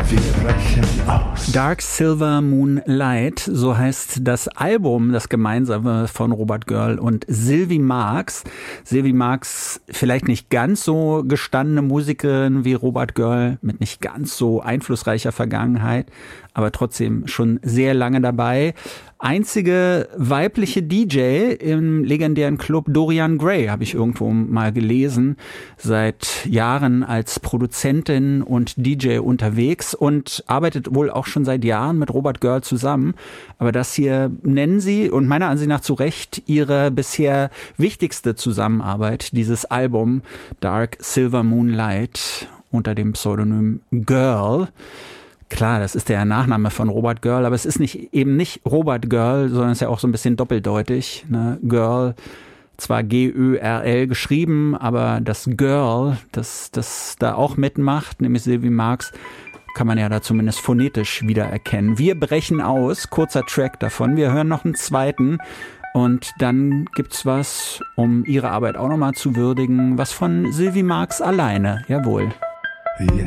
Wir brechen aus. Dark Silver Moonlight, so heißt das Album, das gemeinsame von Robert Girl und Sylvie Marx. Sylvie Marx, vielleicht nicht ganz so gestandene Musikerin wie Robert Girl, mit nicht ganz so einflussreicher Vergangenheit, aber trotzdem schon sehr lange dabei. Einzige weibliche DJ im legendären Club Dorian Gray, habe ich irgendwo mal gelesen, seit Jahren als Produzentin und DJ unterwegs und arbeitet wohl auch schon seit Jahren mit Robert Girl zusammen. Aber das hier nennen sie, und meiner Ansicht nach zu Recht, ihre bisher wichtigste Zusammenarbeit, dieses Album Dark Silver Moonlight unter dem Pseudonym Girl. Klar, das ist der Nachname von Robert Girl, aber es ist eben nicht Robert Girl, sondern es ist ja auch so ein bisschen doppeldeutig. Ne? Girl, zwar G-Ö-R-L geschrieben, aber das Girl, das da auch mitmacht, nämlich Sylvie Marx, kann man ja da zumindest phonetisch wiedererkennen. Wir brechen aus, kurzer Track davon. Wir hören noch einen zweiten und dann gibt's was, um ihre Arbeit auch nochmal zu würdigen, was von Sylvie Marx alleine, jawohl.